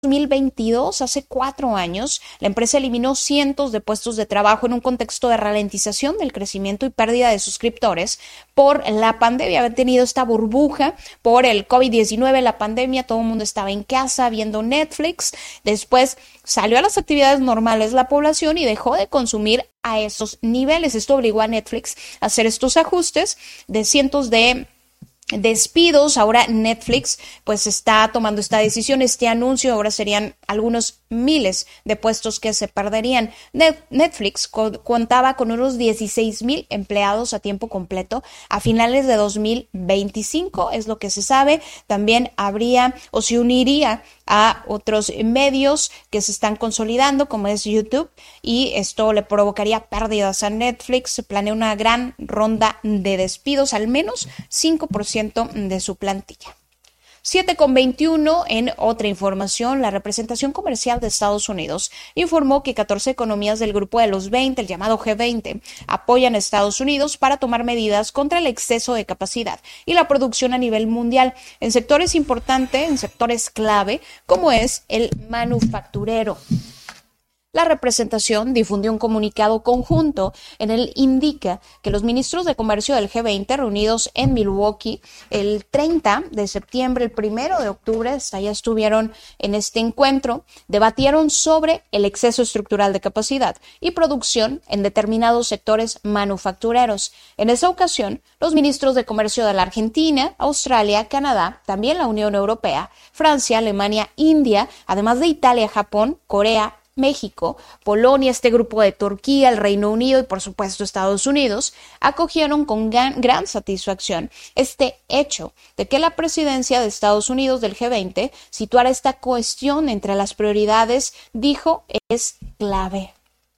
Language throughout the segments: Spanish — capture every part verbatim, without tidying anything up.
dos mil veintidós, hace cuatro años, la empresa eliminó cientos de puestos de trabajo en un contexto de ralentización del crecimiento y pérdida de suscriptores por la pandemia. Había tenido esta burbuja por el COVID diecinueve, la pandemia, todo el mundo estaba en casa viendo Netflix. Después salió a las actividades normales la población y dejó de consumir a esos niveles. Esto obligó a Netflix a hacer estos ajustes de cientos de despidos. Ahora Netflix pues está tomando esta decisión, este anuncio. Ahora serían algunos miles de puestos que se perderían. Netflix co- contaba con unos dieciséis mil empleados a tiempo completo a finales de dos mil veinticinco, es lo que se sabe. También habría o se uniría a otros medios que se están consolidando, como es YouTube, y esto le provocaría pérdidas a Netflix. Se planea una gran ronda de despidos, al menos cinco por ciento de su plantilla. siete con veintiuno, en otra información, la representación comercial de Estados Unidos informó que catorce economías del grupo de los veinte, el llamado G veinte, apoyan a Estados Unidos para tomar medidas contra el exceso de capacidad y la producción a nivel mundial en sectores importantes, en sectores clave, como es el manufacturero. La representación difundió un comunicado conjunto en el indica que los ministros de comercio del G veinte reunidos en Milwaukee el treinta de septiembre, el primero de octubre, hasta ya estuvieron en este encuentro, debatieron sobre el exceso estructural de capacidad y producción en determinados sectores manufactureros. En esa ocasión, los ministros de comercio de la Argentina, Australia, Canadá, también la Unión Europea, Francia, Alemania, India, además de Italia, Japón, Corea, México, Polonia, este grupo de Turquía, el Reino Unido y por supuesto Estados Unidos, acogieron con gran, gran satisfacción este hecho de que la presidencia de Estados Unidos del G veinte situara esta cuestión entre las prioridades, dijo, es clave.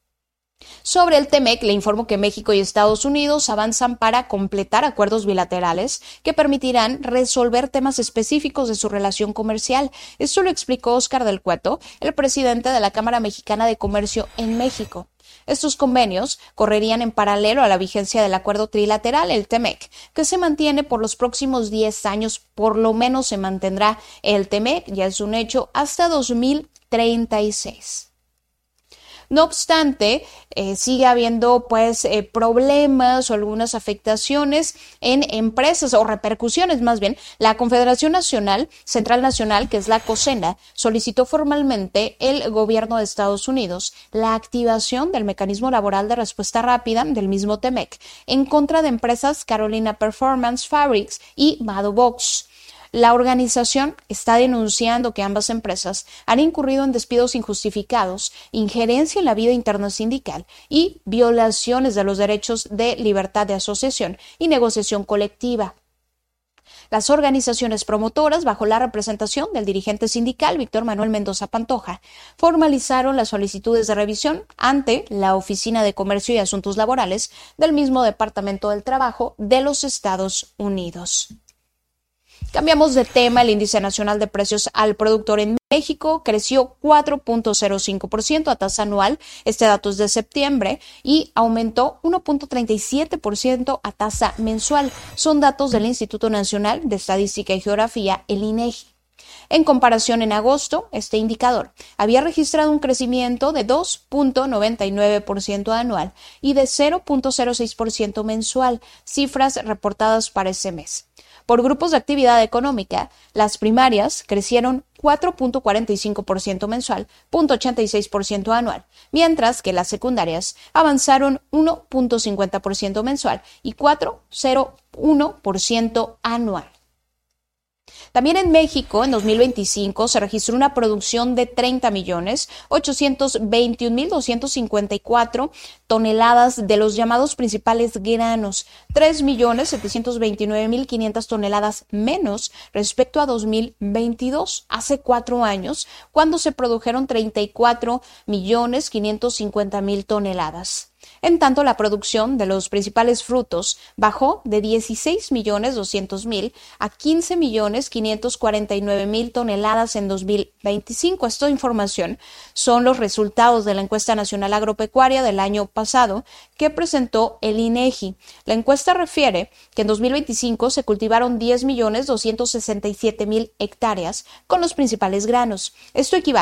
Sobre el T M E C, le informo que México y Estados Unidos avanzan para completar acuerdos bilaterales que permitirán resolver temas específicos de su relación comercial. Esto lo explicó Óscar del Cueto, el presidente de la Cámara Mexicana de Comercio en México. Estos convenios correrían en paralelo a la vigencia del acuerdo trilateral, el T M E C, que se mantiene por los próximos diez años, por lo menos se mantendrá el T M E C, ya es un hecho, hasta dos mil treinta y seis. No obstante, eh, sigue habiendo pues eh, problemas o algunas afectaciones en empresas o repercusiones más bien. La Confederación Nacional, Central Nacional, que es la COSENA, solicitó formalmente el gobierno de Estados Unidos la activación del mecanismo laboral de respuesta rápida del mismo T M E C en contra de empresas Carolina Performance Fabrics y Madobox. La organización está denunciando que ambas empresas han incurrido en despidos injustificados, injerencia en la vida interna sindical y violaciones de los derechos de libertad de asociación y negociación colectiva. Las organizaciones promotoras, bajo la representación del dirigente sindical Víctor Manuel Mendoza Pantoja, formalizaron las solicitudes de revisión ante la Oficina de Comercio y Asuntos Laborales del mismo Departamento del Trabajo de los Estados Unidos. Cambiamos de tema. El índice nacional de precios al productor en México creció cuatro punto cero cinco por ciento a tasa anual, este dato es de septiembre, y aumentó uno punto treinta y siete por ciento a tasa mensual. Son datos del Instituto Nacional de Estadística y Geografía, el INEGI. En comparación, en agosto, este indicador había registrado un crecimiento de dos punto noventa y nueve por ciento anual y de cero punto cero seis por ciento mensual, cifras reportadas para ese mes. Por grupos de actividad económica, las primarias crecieron cuatro punto cuarenta y cinco por ciento mensual, cero punto ochenta y seis por ciento anual, mientras que las secundarias avanzaron uno punto cincuenta por ciento mensual y cuatro punto cero uno por ciento anual. También en México, en dos mil veinticinco, se registró una producción de treinta millones ochocientos veintiún mil doscientos cincuenta y cuatro toneladas de los llamados principales granos, tres millones setecientos veintinueve mil quinientas toneladas menos respecto a dos mil veintidós, hace cuatro años, cuando se produjeron treinta y cuatro millones quinientos cincuenta mil toneladas. En tanto, la producción de los principales frutos bajó de dieciséis millones doscientos mil a quince millones quinientos cuarenta y nueve mil toneladas en dos mil veinticinco. Esta información son los resultados de la encuesta nacional agropecuaria del año pasado que presentó el INEGI. La encuesta refiere que en dos mil veinticinco se cultivaron diez millones doscientos sesenta y siete mil hectáreas con los principales granos. Esto equivale